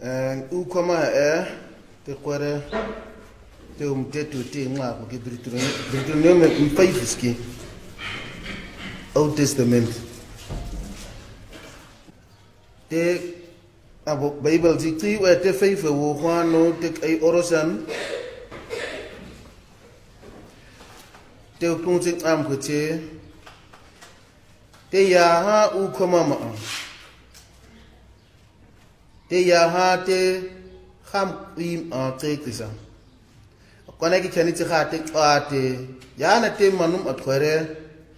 Ukoma te kwere te umtetu te ngako ke Deuteronomium 5 ski Old Testament te abo Bible dikti we te 5 wo kwano te ai orosan te kunting am ko te ya ha ukoma ma te ya ha te kham im a te kisa kwana ki chani te khate ate ya na te manum atkhore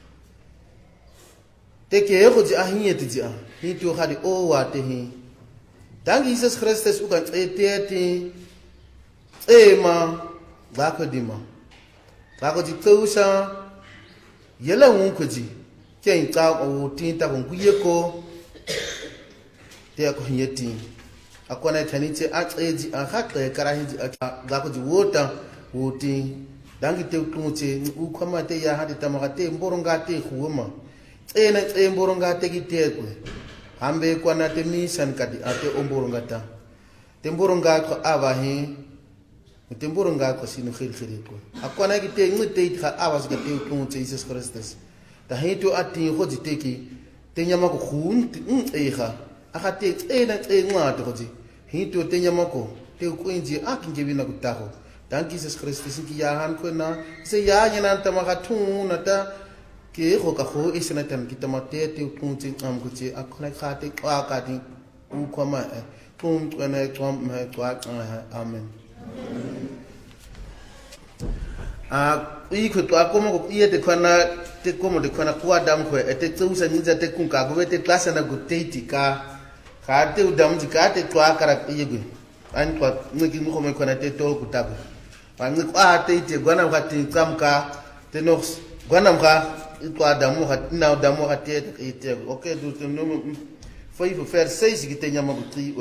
te ke go ji ahiye te ji a hi to khadi o wa te hi dank Jesus Christus u kan te ma ba ko dima ba ko ji tsusa yela un ko ji ken ta o tin ta ko kuye ko te ko yeti akwana chani te atseji a khakle karahinji ga ko ji wota wuti dangi te utumutse ukhama te ya hadi tamaga te mboronga te khuoma ena te mboronga te kitekwe hambe kwana te mission kadi ate omboronga ta te mboronga ko abahi te mboronga ko sinu khiri ko akwana ki te ngite kha abas ga te utumutse Jesus Christus ta hito ati khoji teki te nyama ko khun ega akate ena te ngate khoji hito te nyama ko te kuinji akingebina kutaho dank Jesus Christus ki ya han ko na se ya nyana ta magatuna ta ke go ka go isena tan ki ta mate te kunti am ko che akona khate ka ka di u khoma tum tsena tsam ma twa amen i ko twa ko mo i te khona te ko mo te khona ku adam ko te tsusa nyiza te kun ka go te klasa na go te ka ka te udam ji ka te twa kara i go an twa ngi ngo mo khona te to ku ta Pangi kwa te gwana mkati tsamka te nox gwana mka itwa damu hat na damu hate te okay du te no foi faire 6 ki te nyama buti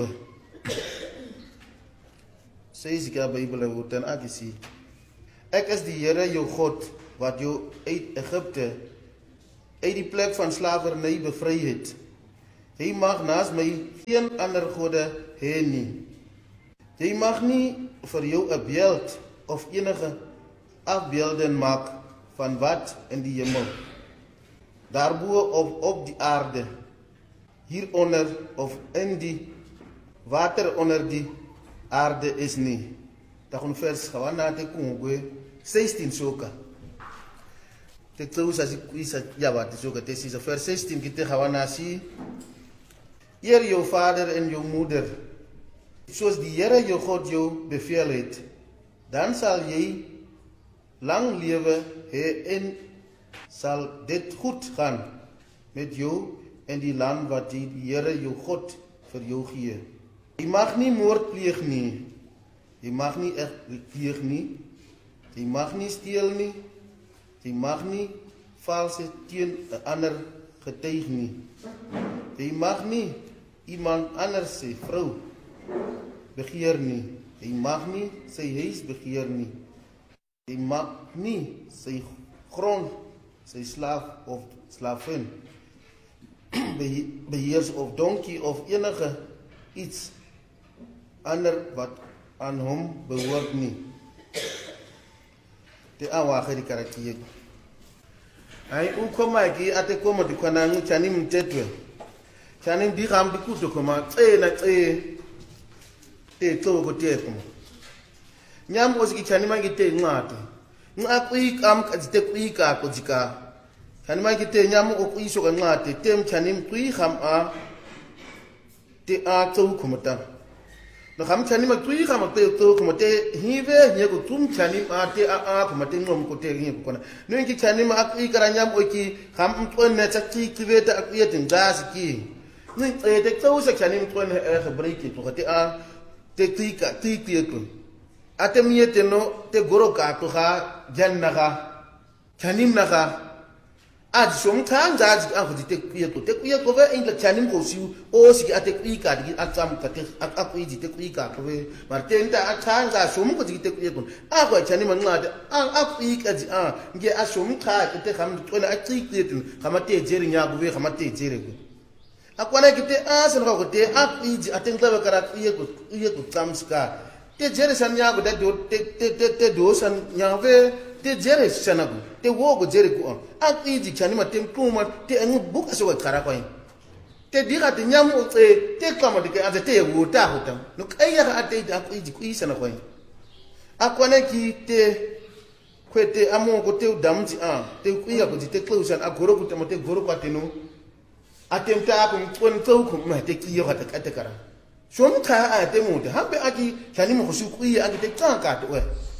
6 ki Bybel woorden akisi ek is die Here jou God wat jou uit Egipte uit die plek van slawerny bevry het. Jy mag naas my geen ander gode hê nie. Jy mag nie vir jou 'n beeld of enige afbeelding maak van wat in die hemel, daarbo of op die aarde, hieronder of in die water onder die aarde is nie. Takon vers gawana te kungwe 16 soka. Te tsusa si kuisa yawa te soka te sisa vers 16 kite gawana si eer jou vader en jou moeder, soos die Here jou God jou beveel het. Dan sal jy lang lewe hê en sal dit goed gaan met jou in die land wat die Here jou God vir jou gee. Jy mag nie moord pleeg nie. Jy mag nie pleeg nie. Jy mag nie steel nie. Jy mag nie valse teen 'n ander getuig nie. Jy mag nie iemand anders se vrou begeer nie. Jy mag nie sy huis begeer nie. Jy mag nie sy grond, sy slaaf of slavin beheers of donkie of enige iets ander wat aan hom behoort nie. Te awaga di karakter. Ai ukoma ki ate komo di kwana ngu chani mtetwe. Chani di gambi kuto koma na te to go te ko nyam o siki chani mangi te ngate ngakui kam ka te kui ka ko jika chani mangi te nyam o kui so ka ngate tem chani kui kham a te a to ko mata no kham chani ma kui kham te to ko mate hive nye ko tum chani a te a ko mate ngom ko te ngi ko na no ngi chani ma akui kara nyam o ki kham to ne ta ki kiveta akui te ndas ki ni te to sa chani to ne e break to te a te tika ko ate miete no te goro ka to ha janna ga chanim na ga ad som thang ja ji a te kuye ko ve in la chanim ko si o si ate tika di atsam ka te aku ji te tika ko ve martenta a thang ja som ko ji te kuye ko a ko chanim ma de a ika ji a nge a som kha te kham to na a tika te khama te jeri nya ko ve khama te jeri ko akwana kite asen ka ko te aqiji atengtaba kara iye ko tsamska te jere san nyago da do te do san nyave te jere sanago te wogo jere ko aqiji chani ma tem kuma te anu buka so kara ko te diga te nyamu te kama de ka te wuta hotam no kaya ka ate aqiji ku isana ko akwana kite kwete amo ko te damti te kuya ko te closer agoro ko te goro ko ateno atemta ko kon to ko ma te kiyo ka te kara so mta a te mo te hambe aki chani mo su kuya aki te tanka to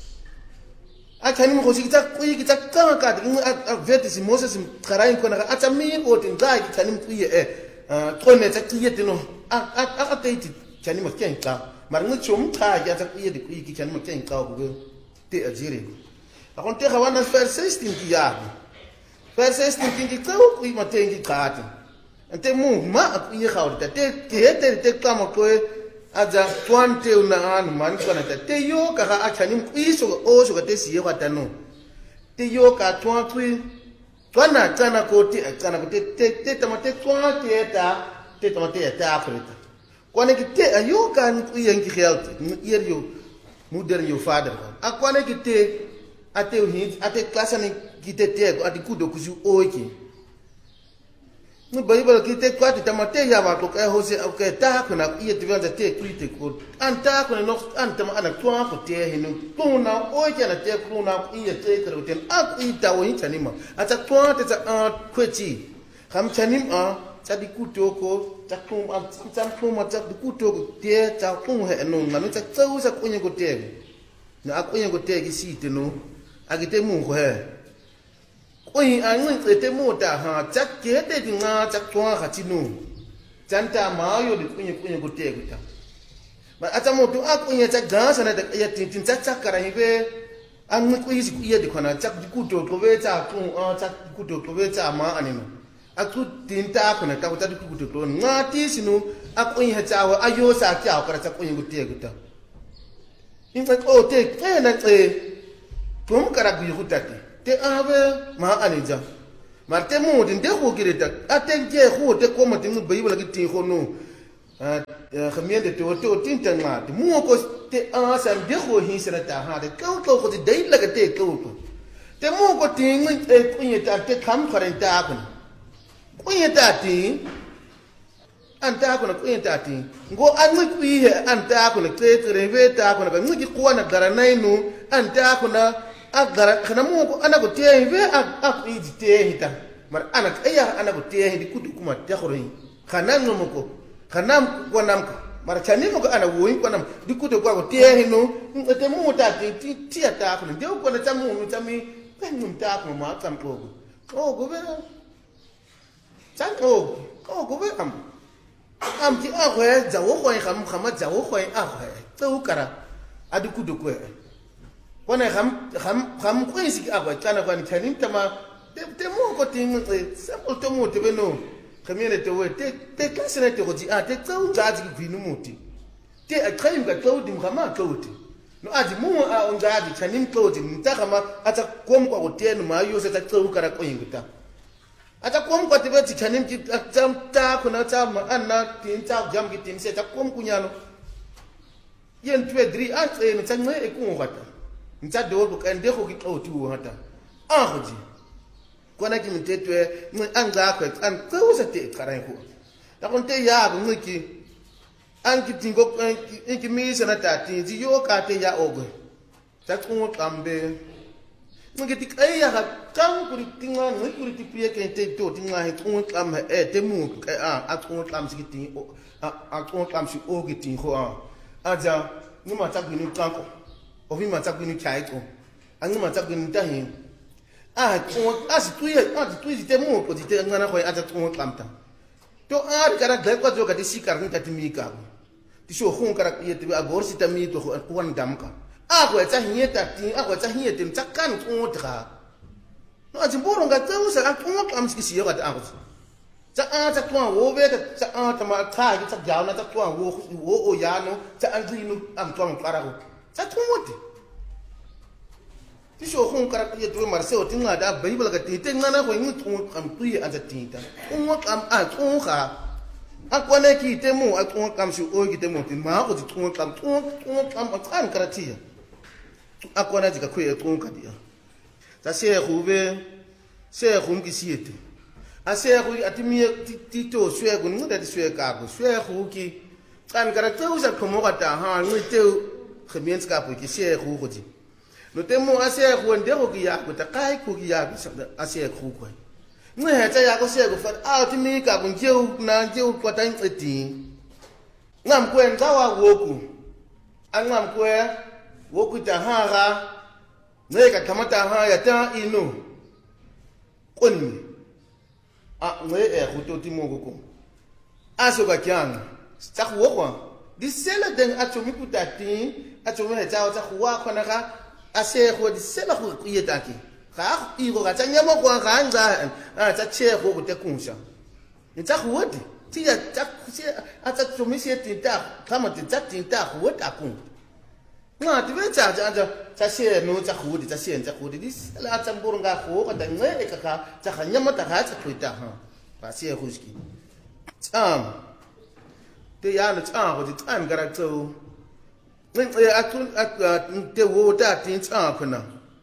a chani mo su ta kuya ki ta tanka te a vertis moses karain ko na ata mi o te ngai ki chani mo kuya ko ne ta kiya te no a te ti chani mo kenka mar ngo chom ta ya ta kuya de kuya ki chani mo kenka ko te ajire akon te gawana vers 16 ki ya vers 16 ki tau ku ma te ngi kati ante mu ma ku ye khawta te te kama ko aja twante una an man ko na te yo ka ga achani ku iso o so ka te siye kwata no te yo ka twa ku twana tana ko te tana ko te tama te twa te tama te ta afrika kwane ki te ayo kan ku ye ngi khalt yer yo muder yo father akwane ki te ate uhid ate klasa ni kitetego ati kudo kuzu oiki no bible kite kwati tamate ya ba ko ka hose ka ta ko na iye tivanda te krite ko anta ko no anta ma ana twa ko te hinu tuna oiki na te kuna iye te kro ten ak ita o intanima ata twa te ta kweti kam chanima ta di kuto ko ta kum am tam kuma ta di kuto ko te ta kum he no ngano ta tsausa kunye ko te na akunye ko te ki site no agite mu ko he oi an te mu ta ha chak ke te dinga chak twa ha chinu chanta ma yo de kunye ko te guta ba ata mo to akunye chak ga sana da ya tin chak kara hibe an ku isi ku ye de kona chak ku to ko be ta ku chak ku to ko be ta ma anino aku tin ta ko na ta ku ta ku to to ngati sinu akunye cha wa ayo sa kya kara chak kunye ko te guta in fact o te na tum kara gu yutate te ave ma anija marte mu din de ko gireta aten je ko te ko ma tin bible ki tin ko no khamiende to tin tan ma mu ko te asan de ko hin sera ta ha de ko de dai la te ko te mu ko tin e kunyeta te kam kharenta ko kunyeta tin anta ko na kunyeta tin ngo an mu kuye anta ko na te reveta ko na ngi ko na garanainu anta ko na agara kana mu ko ana ko te ve ak idi te hita mar ana kaya ana ko te hidi kudu kuma te khori kana ngomo ko kana ko nam ko mar chani mo ko ana woyin ko nam di kudu ko te hino te mu ta ti ta ko de ko na tamu mu tami kan mu ta ko ma tam ko go be chan ko be am ti a ko ja wo ko khama ja wo ko a ko to kara adi kudu ko wana ham ko isi agwa kana kwa nitanin tama te mo ko tin sample to mo te beno kamene te we te kasene te goji te tau jaji kwinu muti te akhayim ga tau dim kama tauti no aji mu on jaji chanin tauti ntakama ata kom kwa hotel ma yo se ta tau kara ko yinguta ata kom kwa te beti chanin ki tam ta kuna ta ma anna tin ta jam ki tin se ta kom kunyano yen twe dri ate ne tangwe e ku ngata nta do ko kan de ko ki to tu hata ahoji kona ki mtetwe mun anga ko an ko sa te karan ko ta kon te ya bu ngiki an ki tingo ki mi sana ta ti ji yo ka te ya ogo ta ko kambe ngiki ti kai ya kan ku ri tinga ngiki ku ri ti pie ke te to tinga he ko kam te mu a ko kam si ti a ko kam si o ki ti ho aja ni ma ta ku ni kanko ovi mataku ni chaiko angu mataku ni tahin ko asi te mu ko te ngana ko ata ko kamta to kara da ko jo ka ti sikar ni tatimika ti so khon kara ye te agor si tami to ko wan damka ko ta hieta ti ko ta hieta ta kan ko tra no ati boro nga ta usa ko kam si si yo ka ta ta ko wo be ta ta ma ta ki ta jauna ta ko wo o ya no ta andinu am to kara ko ta tumote ti so khon kara ye to marse o tinga da bible ka ti ngana ko ngi to am tuye ata tinta ko am a ko kha akwane ki temu akon kam shi o ki temu tin ma ko ti tun kam kan karatia akwana jika kwe akon ka dia ta se khube se khum ki siete a se khu atimi ti to swe ko nguda ti swe ka ko swe khu ki kan karateu sa komo ka ta ha ngi teu khemiens ka po ki se khu ko ti no temu a se khu nde ko ki ya ko ta kai ko ki ya a se khu ko ngi he ta ya ko se ko fa a ti mi ka ko jeu na jeu ko ta nti ngam kwen ka wa woku angam kwe woku ta ha ga ne ka kamata ha ya ta ino konni a nge e khuto ti mo ko aso ka kyang tsa khu kwa di sela den a chomi kutati a chomi he tsa khu khona ga a se khu di sela khu ku yetaki ga i go ga tsa nyama kwa ga nga a tsa che go te kunsha ni tsa khu di ti ya tsa a tsa chomi se ti ta kama ti tsa ti ta khu ta ku nga ti ve tsa se no tsa khu di tsa se tsa khu di sela tsa mburu nga khu ka da nge ka tsa nyama ta ga tsa twita ha ba se khu ski tsam te ya no tsam go di tsam gara tso nge atun te wo ta tin tsam phna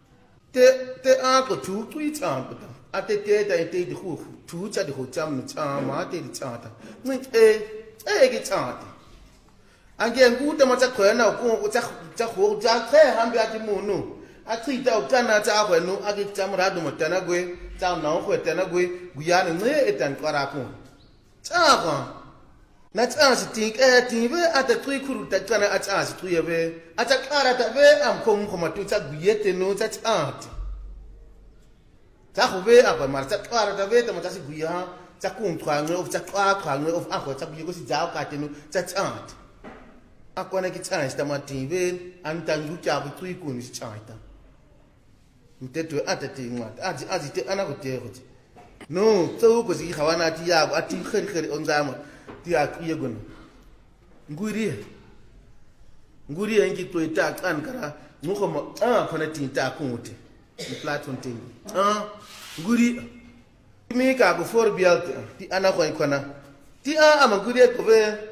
te a ko tu tui tsam pa a te di khu tu cha di ho cham no tsam ma te di tsam ta nge ki tsam ti ange ngu ta ma tsa khona ko tsa ho ja khe ham bia ti mu no a tsi ta ta na tsa ho no a ki tsam ra do ma ta na gwe tsa na ho ta na gwe gu ya ne etan kwara ko tsa ko na tsa si ti ke ti ve a ta tui khuru ta kana a tsa si tui ve a ta kara ta ve am ko ma tu tsa gu ye te no tsa tsa ti tsa ho ve a ba mar tsa kara ta ve ta ma tsa si gu ya tsa ku thwa nge of tsa kwa nge of a ho tsa gu ye ko si ja ka te no tsa tsa ti akwana ki tsa sta ma ti ve an ta ngu kya bu tui ku ni tsa ta mteto ata ti ngwa aji te ana ko te ko no tso ko si khawana ti ya ati kheri on zama ti a kiye gon nguri ngi to ta kan kara mu ko ma khona ti ta ku muti platon ti nguri mi ka go for bial ti ana ko kona ti a ama nguri ko be